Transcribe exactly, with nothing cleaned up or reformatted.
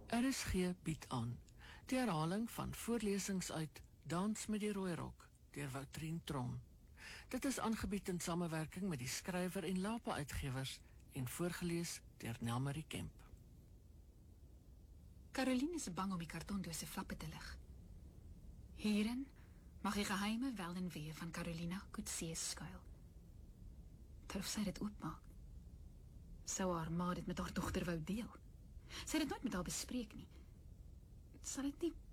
R S G bied aan die herhaling van voorlesings uit Dans met die Rooi Rok deur Woutrien Tron. Dit is aangebied in samewerking met die skrywer en Lapa uitgewers en voorgelees deur Nelmarie Kemp. Caroline is bang om die kartondose flappe te lig. Hierin mag die geheime wel en wee van Carolina Coetzee skuil. Terwyl sy dit oopmaak, sou haar ma dit met haar dogter wou deel. Sy het dit nooit met haar bespreek nie. Sal dit nie